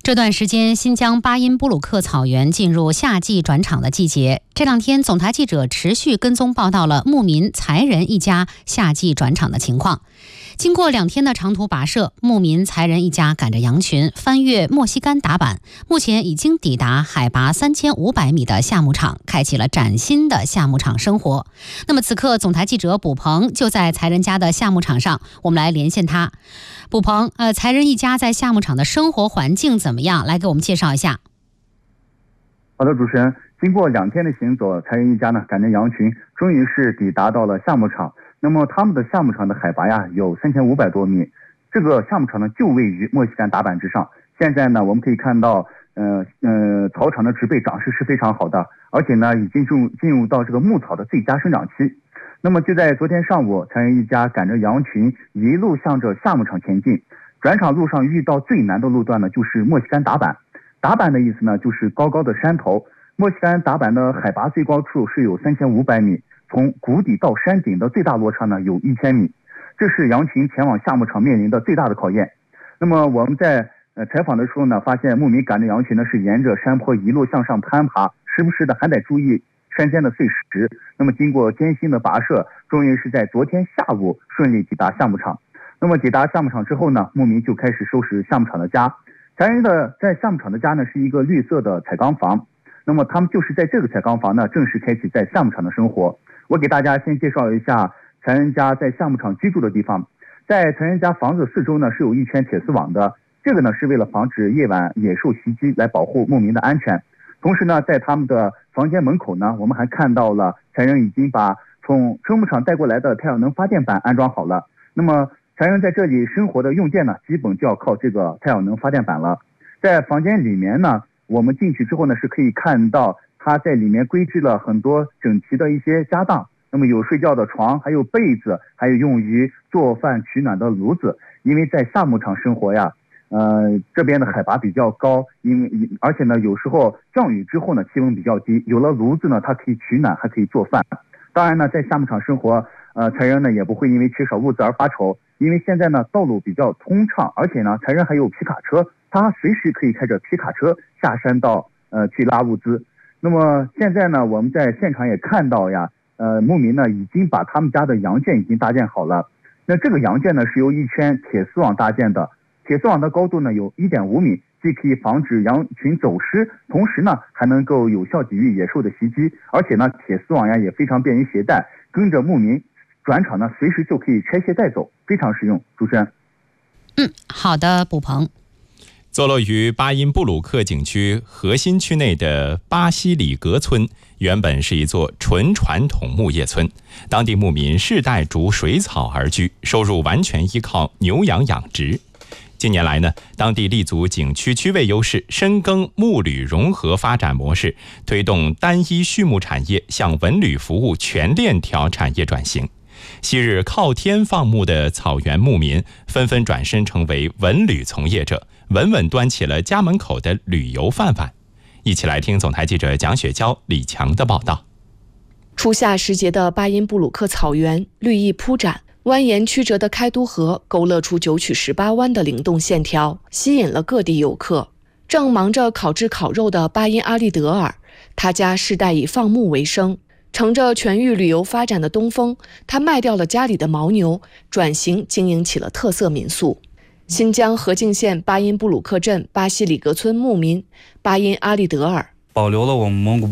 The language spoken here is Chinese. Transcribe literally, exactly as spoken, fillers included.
这段时间，新疆巴音布鲁克草原进入夏季转场的季节。这两天，总台记者持续跟踪报道了牧民才人一家夏季转场的情况。经过两天的长途跋涉，牧民才人一家赶着羊群翻越莫西干达坂，目前已经抵达海拔三千五百米的夏牧场，开启了崭新的夏牧场生活。那么此刻，总台记者卜鹏就在才人家的夏牧场上，我们来连线他。卜鹏，呃，才人一家在夏牧场的生活环境怎么样？来给我们介绍一下。 好的，主持人，经过两天的行走，才人一家呢赶着羊群，终于是抵达到了夏牧场。那么他们的夏牧场的海拔呀有三千五百多米，这个夏牧场呢就位于莫西干达坂之上。现在呢我们可以看到，呃呃，草场的植被长势是非常好的，而且呢已经进入进入到这个牧草的最佳生长期。那么就在昨天上午，才人一家赶着羊群一路向着夏牧场前进。转场路上遇到最难的路段呢，就是莫西干达坂。达坂的意思呢，就是高高的山头。莫西干达坂的海拔最高处是有三千五百米，从谷底到山顶的最大落差呢有一千米。这是羊群前往夏牧场面临的最大的考验。那么我们在呃采访的时候呢，发现牧民赶着羊群呢是沿着山坡一路向上攀爬，时不时的还得注意山间的碎石。那么经过艰辛的跋涉，终于是在昨天下午顺利抵达夏牧场。那么抵达夏牧场之后呢，牧民就开始收拾夏牧场的家。才人的在夏牧场的家呢是一个绿色的彩钢房。那么他们就是在这个彩钢房呢正式开启在夏牧场的生活。我给大家先介绍一下才人家在夏牧场居住的地方。在才人家房子四周呢是有一圈铁丝网的，这个呢是为了防止夜晚野兽袭击，来保护牧民的安全。同时呢，在他们的房间门口呢，我们还看到了才人已经把从春牧场带过来的太阳能发电板安装好了。那么才人在这里生活的用电呢，基本就要靠这个太阳能发电板了。在房间里面呢，我们进去之后呢，是可以看到他在里面规制了很多整齐的一些家当。那么有睡觉的床，还有被子，还有用于做饭取暖的炉子。因为在夏牧场生活呀，呃，这边的海拔比较高，因为而且呢，有时候降雨之后呢，气温比较低，有了炉子呢，它可以取暖，还可以做饭。当然呢，在夏牧场生活，呃，才人呢也不会因为缺少物资而发愁，因为现在呢道路比较通畅，而且呢，才人还有皮卡车，他随时可以开着皮卡车下山到呃去拉物资。那么现在呢，我们在现场也看到呀，呃，牧民呢已经把他们家的羊圈已经搭建好了。那这个羊圈呢是由一圈铁丝网搭建的，铁丝网的高度呢有 一点五米，既可以防止羊群走失，同时呢还能够有效抵御野兽的袭击。而且呢，铁丝网呀也非常便于携带，跟着牧民转场呢随时就可以拆卸带走，非常实用。主持人， 嗯，好的，卜鹏。 坐落于巴音布鲁克景区核心区内的巴西里格村，原本是一座纯传统牧业村，当地牧民世代逐水草而居，收入完全依靠牛羊养殖。近年来呢，当地立足景区区位优势，深耕牧旅融合发展模式，推动单一畜牧产业向文旅服务全链条产业转型。昔日靠天放牧的草原牧民纷纷转身成为文旅从业者，稳稳端起了家门口的旅游饭碗。一起来听总台记者蒋雪娇、李强的报道。 初夏时节的巴音布鲁克草原绿意铺展，蜿蜒曲折的开都河勾勒出九曲十八弯的灵动线条，吸引了各地游客。正忙着烤制烤肉的巴音阿利德尔，他家世代以放牧为生。乘着全域旅游发展的东风，他卖掉了家里的牦牛，转型经营起了特色民宿。新疆河静县巴音布鲁克镇巴西里格村牧民巴音阿利德尔保留了我们蒙古